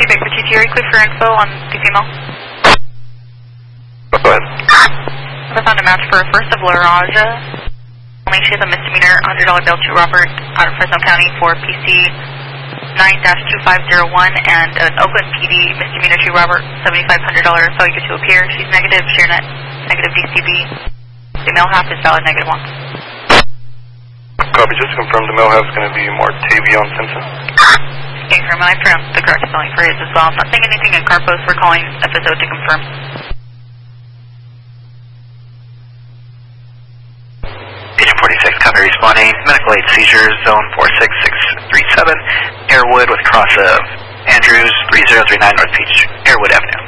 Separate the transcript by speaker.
Speaker 1: back for TTR, clear for info on the female.
Speaker 2: Go ahead.
Speaker 1: I found a match for a first of La Raja. Only she has a misdemeanor $100 bill to Robert out of Fresno County for PC 9-2501 and an Oakland PD misdemeanor to Robert $7,500 failure to appear. She's negative, ShareNet, negative DCB. The mail half is valid, -1.
Speaker 2: Copy, just to confirm the mail half is going to be Martavion Simpson.
Speaker 1: Okay, confirm, I pronounced the correct spelling for his as well. I'm not saying anything in Carpost. We're calling FSO to confirm.
Speaker 3: Agent 46, copy responding. Medical aid seizure, zone 46637, Airwood with cross of Andrews, 3039 North Beach, Airwood Avenue.